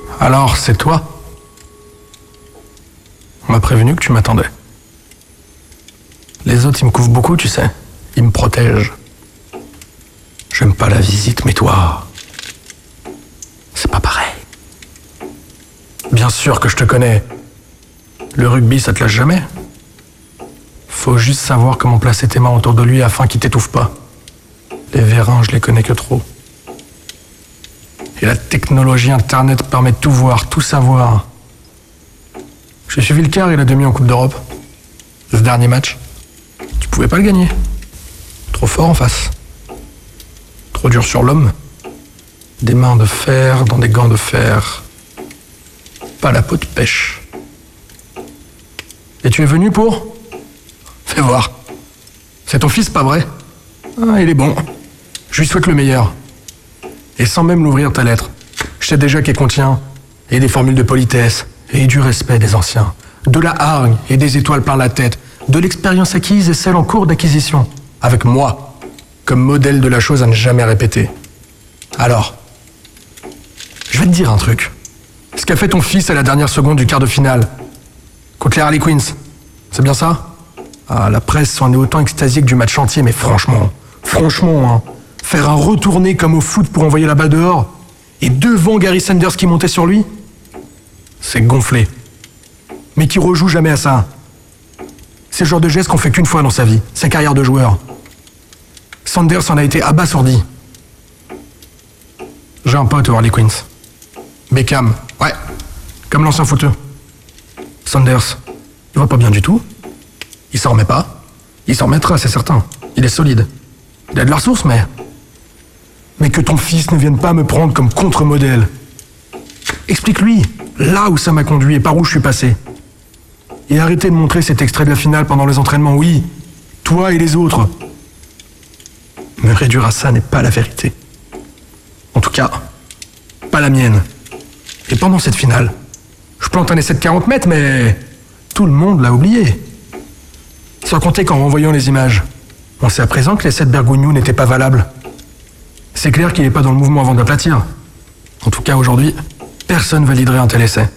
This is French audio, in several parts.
Alors, c'est toi? On m'a prévenu que tu m'attendais. Les autres, ils me couvrent beaucoup, tu sais. Ils me protègent. J'aime pas la visite, mais toi... c'est pas pareil. Bien sûr que je te connais. Le rugby, ça te lâche jamais. Faut juste savoir comment placer tes mains autour de lui afin qu'il t'étouffe pas. Les vérins, je les connais que trop. Et la technologie Internet permet de tout voir, tout savoir. J'ai suivi le quart et la demi en Coupe d'Europe. Ce dernier match, tu pouvais pas le gagner. Trop fort en face. Trop dur sur l'homme. Des mains de fer dans des gants de fer. Pas la peau de pêche. Et tu es venu pour? Fais voir. C'est ton fils, pas vrai? Ah, il est bon. Je lui souhaite le meilleur. Et sans même l'ouvrir ta lettre, je sais déjà qu'elle contient et des formules de politesse et du respect des anciens, de la hargne et des étoiles plein la tête, de l'expérience acquise et celle en cours d'acquisition, avec moi, comme modèle de la chose à ne jamais répéter. Alors, je vais te dire un truc. Ce qu'a fait ton fils à la dernière seconde du quart de finale, contre les Harley Quinns, c'est bien ça? Ah, la presse s'en est autant extasiée que du match entier, mais franchement, hein, faire un retourné comme au foot pour envoyer la balle dehors, et devant Gary Sanders qui montait sur lui, c'est gonflé. Mais qui rejoue jamais à ça. C'est le genre de geste qu'on fait qu'une fois dans sa vie, sa carrière de joueur. Sanders en a été abasourdi. J'ai un pote aux Harley Quinns. Beckham, ouais, comme l'ancien footeux. Sanders, il va pas bien du tout. Il s'en remet pas. Il s'en remettra, c'est certain. Il est solide. Il a de la ressource, mais... Mais que ton fils ne vienne pas me prendre comme contre-modèle. Explique-lui, là où ça m'a conduit et par où je suis passé. Et arrêtez de montrer cet extrait de la finale pendant les entraînements, oui. Toi et les autres. Me réduire à ça n'est pas la vérité. En tout cas, pas la mienne. Et pendant cette finale, je plante un essai de 40 mètres, mais tout le monde l'a oublié. Sans compter qu'en renvoyant les images, on sait à présent que l'essai de Bergogneau n'était pas valable. C'est clair qu'il n'est pas dans le mouvement avant d'aplatir. En tout cas, aujourd'hui, personne validerait un tel essai.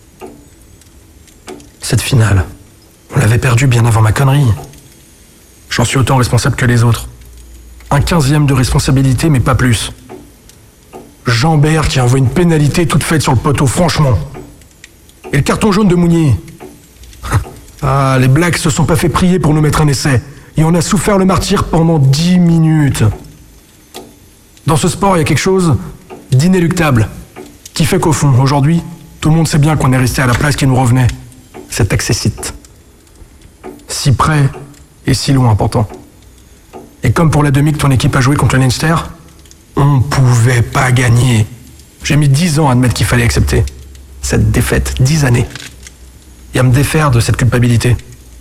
Cette finale, on l'avait perdue bien avant ma connerie. J'en suis autant responsable que les autres. Un 15e de responsabilité, mais pas plus. Jambert qui envoie une pénalité toute faite sur le poteau, franchement. Et le carton jaune de Mounier. Ah, les Blacks se sont pas fait prier pour nous mettre un essai. Et on a souffert le martyre pendant 10 minutes. Dans ce sport, il y a quelque chose d'inéluctable, qui fait qu'au fond, aujourd'hui, tout le monde sait bien qu'on est resté à la place qui nous revenait. Cet accessite. Si près et si loin pourtant. Et comme pour la demi que ton équipe a joué contre le Leinster, on pouvait pas gagner. J'ai mis 10 ans à admettre qu'il fallait accepter cette défaite, 10 années. Et à me défaire de cette culpabilité.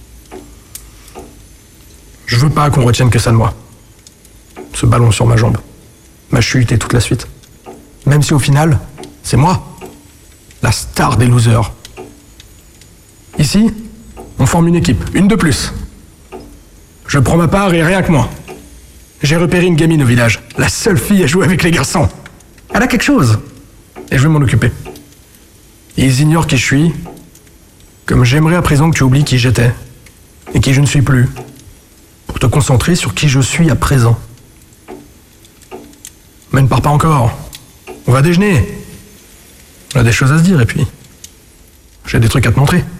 Je veux pas qu'on retienne que ça de moi. Ce ballon sur ma jambe. Ma chute et toute la suite. Même si au final, c'est moi, la star des losers. Ici, on forme une équipe, une de plus. Je prends ma part et rien que moi. J'ai repéré une gamine au village, la seule fille à jouer avec les garçons. Elle a quelque chose, et je vais m'en occuper. Et ils ignorent qui je suis, comme j'aimerais à présent que tu oublies qui j'étais, et qui je ne suis plus, pour te concentrer sur qui je suis à présent. Mais ne pars pas encore. On va déjeuner. On a des choses à se dire, et puis... j'ai des trucs à te montrer.